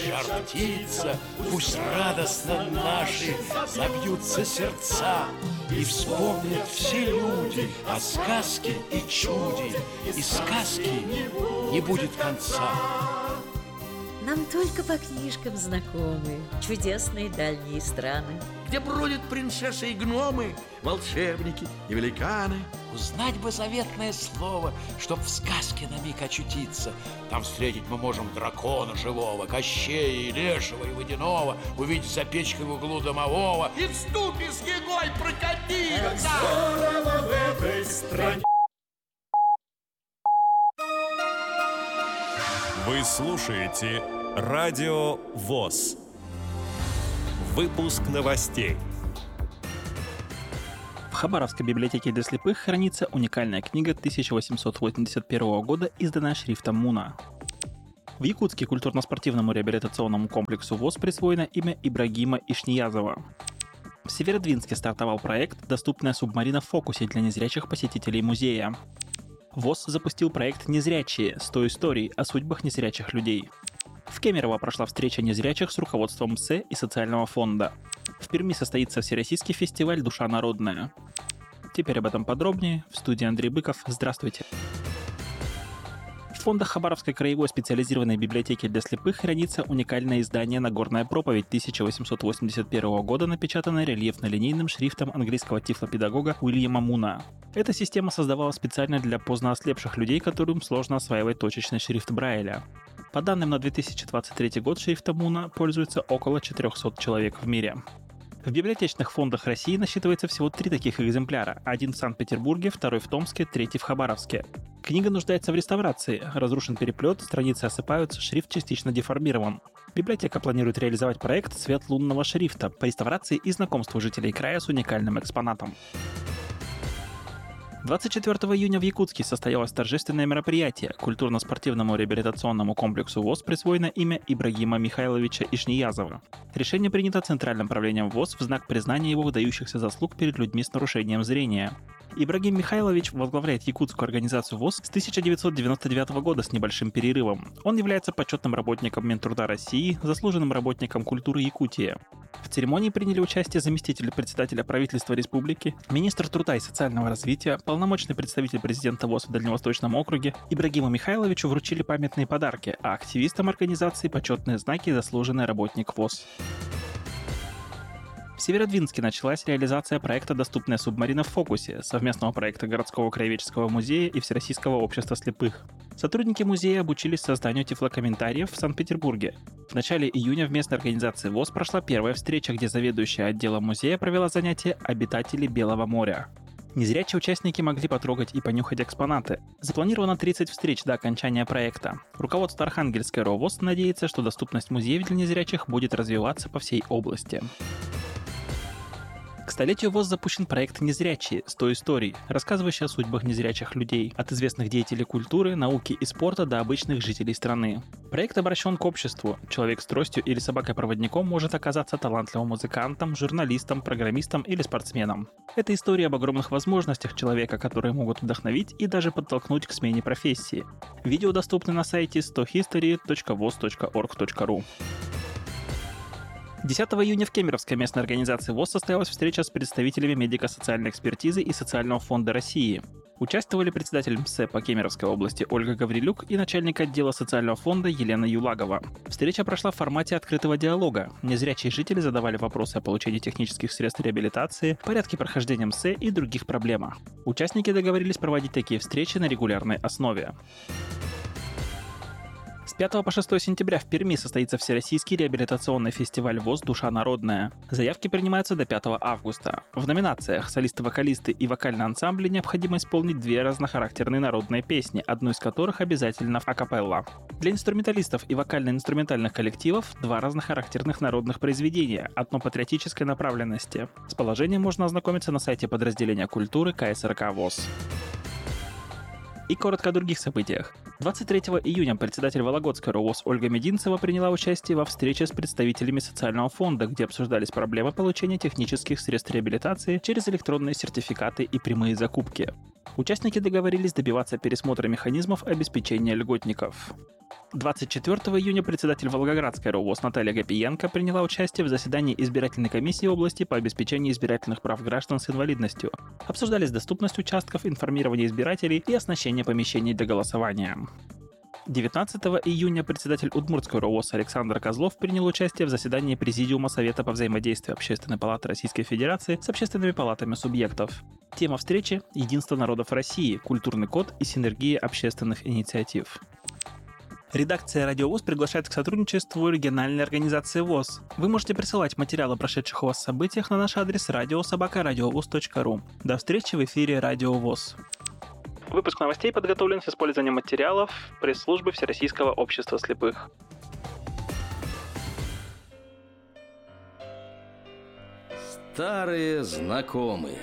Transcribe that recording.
жар птица, пусть радостно наши забьются сердца, и вспомнят все люди о сказке и чуде, и сказки не будет конца. Нам только по книжкам знакомы чудесные дальние страны, где бродят принцессы и гномы, волшебники и великаны. Узнать бы заветное слово, чтоб в сказке на миг очутиться. Там встретить мы можем дракона живого, Кощея и Лешего и Водяного, увидеть за печкой в углу домового и в ступе с егой прокатиться. Здорово в этой стране. Вы слушаете Радио ВОС. Выпуск новостей. В Хабаровской библиотеке для слепых хранится уникальная книга 1881 года, изданная шрифтом Муна. В Якутске культурно-спортивному реабилитационному комплексу ВОС присвоено имя Ибрагима Ишниязова. В Северодвинске стартовал проект «Доступная субмарина в фокусе» для незрячих посетителей музея. ВОС запустил проект «Незрячие. 100 историй о судьбах незрячих людей». В Кемерово прошла встреча незрячих с руководством МСЭ и социального фонда. В Перми состоится всероссийский фестиваль «Душа народная». Теперь об этом подробнее. В студии Андрей Быков. Здравствуйте. В фондах Хабаровской краевой специализированной библиотеки для слепых хранится уникальное издание «Нагорная проповедь» 1881 года, напечатанное рельефно-линейным шрифтом английского тифлопедагога Уильяма Муна. Эта система создавалась специально для поздно ослепших людей, которым сложно осваивать точечный шрифт Брайля. По данным на 2023 год шрифтом Муна пользуется около 400 человек в мире. В библиотечных фондах России насчитывается всего 3 таких экземпляра. Один в Санкт-Петербурге, второй в Томске, третий в Хабаровске. Книга нуждается в реставрации. Разрушен переплет, страницы осыпаются, шрифт частично деформирован. Библиотека планирует реализовать проект «Цвет лунного шрифта» по реставрации и знакомству жителей края с уникальным экспонатом. 24 июня в Якутске состоялось торжественное мероприятие. Культурно-спортивному реабилитационному комплексу ВОС присвоено имя Ибрагима Михайловича Ишниязова. Решение принято Центральным правлением ВОС в знак признания его выдающихся заслуг перед людьми с нарушением зрения. Ибрагим Михайлович возглавляет якутскую организацию ВОС с 1999 года с небольшим перерывом. Он является почетным работником Минтруда России, заслуженным работником культуры Якутии. В церемонии приняли участие заместитель председателя правительства республики, министр труда и социального развития, полномочный представитель президента ВОС в Дальневосточном округе. Ибрагиму Михайловичу вручили памятные подарки, а активистам организации почетные знаки «Заслуженный работник ВОС». В Северодвинске началась реализация проекта «Доступная субмарина в фокусе», совместного проекта городского краеведческого музея и Всероссийского общества слепых. Сотрудники музея обучились созданию тифлокомментариев в Санкт-Петербурге. В начале июня в местной организации ВОС прошла первая встреча, где заведующая отделом музея провела занятие «Обитатели Белого моря». Незрячие участники могли потрогать и понюхать экспонаты. Запланировано 30 встреч до окончания проекта. Руководство Архангельской РОВОС надеется, что доступность музеев для незрячих будет развиваться по всей области. К столетию ВОС запущен проект «Незрячие. 100 историй», рассказывающий о судьбах незрячих людей, от известных деятелей культуры, науки и спорта до обычных жителей страны. Проект обращен к обществу. Человек с тростью или собакой-проводником может оказаться талантливым музыкантом, журналистом, программистом или спортсменом. Это история об огромных возможностях человека, которые могут вдохновить и даже подтолкнуть к смене профессии. Видео доступны на сайте 100history.vos.org.ru. 10 июня в Кемеровской местной организации ВОС состоялась встреча с представителями медико-социальной экспертизы и Социального фонда России. Участвовали председатель МСЭ по Кемеровской области Ольга Гаврилюк и начальник отдела Социального фонда Елена Юлагова. Встреча прошла в формате открытого диалога. Незрячие жители задавали вопросы о получении технических средств реабилитации, порядке прохождения МСЭ и других проблемах. Участники договорились проводить такие встречи на регулярной основе. С 5 по 6 сентября в Перми состоится Всероссийский реабилитационный фестиваль ВОС «Душа народная». Заявки принимаются до 5 августа. В номинациях солисты-вокалисты и вокальные ансамбли необходимо исполнить 2 разнохарактерные народные песни, одну из которых обязательно акапелла. Для инструменталистов и вокально-инструментальных коллективов 2 разнохарактерных народных произведения, одно патриотической направленности. С положением можно ознакомиться на сайте подразделения культуры КСРК ВОС. И коротко о других событиях. 23 июня председатель Вологодской РОВОС Ольга Мединцева приняла участие во встрече с представителями социального фонда, где обсуждались проблемы получения технических средств реабилитации через электронные сертификаты и прямые закупки. Участники договорились добиваться пересмотра механизмов обеспечения льготников. 24 июня председатель Волгоградской РОВОС Наталья Гапиенко приняла участие в заседании избирательной комиссии области по обеспечению избирательных прав граждан с инвалидностью. Обсуждались доступность участков, информирование избирателей и оснащение помещений для голосования. 19 июня председатель Удмуртской РОВОС Александр Козлов принял участие в заседании Президиума Совета по взаимодействию Общественной палаты Российской Федерации с общественными палатами субъектов. Тема встречи – «Единство народов России. Культурный код и синергия общественных инициатив». Редакция «Радио ВОС» приглашает к сотрудничеству региональной организации ВОС. Вы можете присылать материалы о прошедших у вас событиях на наш адрес radio@radiovos.ru. До встречи в эфире «Радио ВОС». Выпуск новостей подготовлен с использованием материалов пресс-службы Всероссийского общества слепых. Старые знакомые.